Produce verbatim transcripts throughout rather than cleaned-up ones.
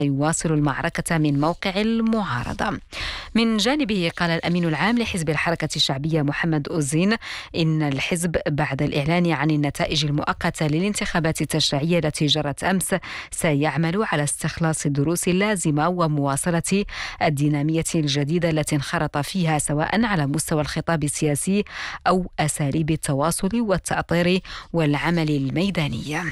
يواصل المعركة من موقع المعارضة. من جانبه قال الأمين العام لحزب الحركة الشعبية محمد أوزين إن الحزب بعد الإعلان عن النتائج المؤقتة للانتخابات التشريعية التي جرت أمس سيعمل على استخلاص الدروس اللازمة ومواصلة الدينامية الجديدة التي انخرط فيها سواء على مستوى الخطاب السياسي أو أساليب التواصل والتأطير والعمل الميداني.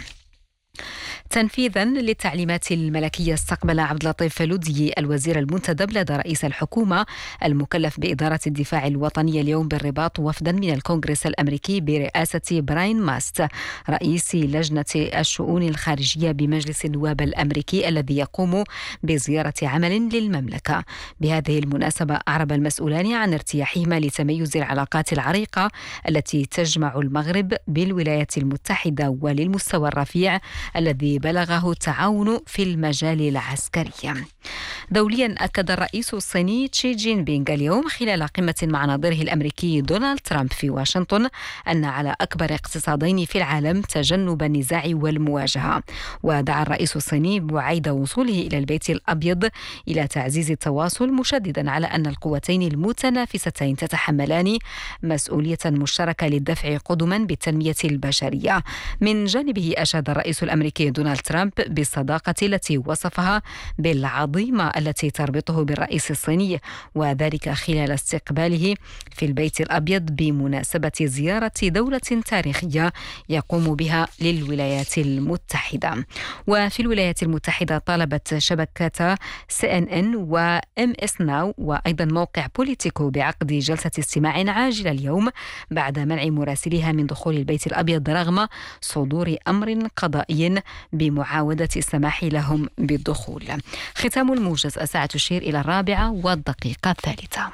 تنفيذا للتعليمات الملكية، استقبل عبد اللطيف لودي الوزير المنتدب لدى رئيس الحكومة المكلف بإدارة الدفاع الوطني اليوم بالرباط وفدا من الكونغرس الأمريكي برئاسة براين ماست رئيس لجنة الشؤون الخارجية بمجلس النواب الأمريكي الذي يقوم بزيارة عمل للمملكة. بهذه المناسبة أعرب المسؤولان عن ارتياحهما لتميز العلاقات العريقة التي تجمع المغرب بالولايات المتحدة وللمستوى الرفيع الذي بلغه التعاون في المجال العسكري. دوليا، أكد الرئيس الصيني شي جين بينغ اليوم خلال قمة مع نظيره الأمريكي دونالد ترامب في واشنطن أن على أكبر اقتصادين في العالم تجنب النزاع والمواجهة. ودعا الرئيس الصيني بوعيد وصوله إلى البيت الأبيض إلى تعزيز التواصل، مشددا على أن القوتين المتنافستين تتحملان مسؤولية مشتركة للدفع قدما بالتنمية البشرية. من جانبه أشاد الرئيس الأمريكي دونالد ترامب بالصداقة التي وصفها بالعظيمة التي تربطه بالرئيس الصيني، وذلك خلال استقباله في البيت الأبيض بمناسبة زيارة دولة تاريخية يقوم بها للولايات المتحدة. وفي الولايات المتحدة طالبت شبكة سي إن إن وإم إس ناو وأيضا موقع بوليتيكو بعقد جلسة استماع عاجلة اليوم بعد منع مراسليها من دخول البيت الأبيض رغم صدور أمر قضائي بمعاودة السماح لهم بالدخول. ختام الموجز، الساعة تشير إلى الرابعة والدقيقة الثالثة.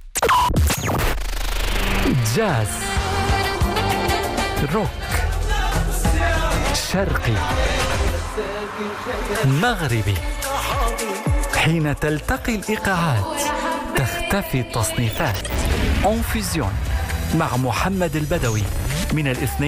جاز، روك، شرقي، مغربي. حين تلتقي الإيقاعات تختفي التصنيفات. أونفيزيون مع محمد البدوي من الاثنين